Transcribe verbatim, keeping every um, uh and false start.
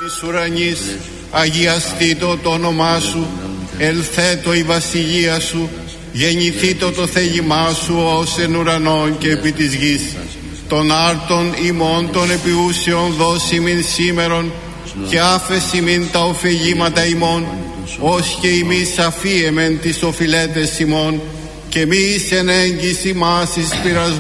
της ουρανής, αγιαστήτω το όνομά σου, ελθέτω η βασιλεία σου, γεννηθήτω το θέλημά σου ως εν ουρανόν και επί της γης. Των άρτων ημών των επιούσεων δώσιμην σήμερον, και άφεσιμην τα οφειλήματα ημών, ως και ημείς αφίεμεν τις οφειλέτες ημών, και μη εις εν έγκυση μας εις πειρασμόν,